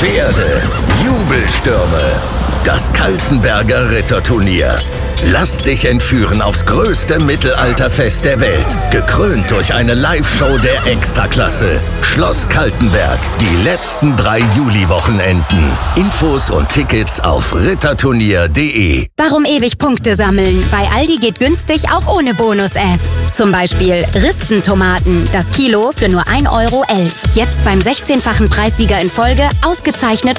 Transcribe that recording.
Pferde, Jubelstürme, das Kaltenberger Ritterturnier. Lass dich entführen aufs größte Mittelalterfest der Welt. Gekrönt durch eine Live-Show der Extraklasse. Schloss Kaltenberg. Die letzten 3 Juli-Wochenenden. Infos und Tickets auf ritterturnier.de. Warum ewig Punkte sammeln? Bei Aldi geht günstig auch ohne Bonus-App. Zum Beispiel Ristentomaten. Das Kilo für nur 1,11 €. Jetzt beim 16-fachen Preissieger in Folge ausgezeichnet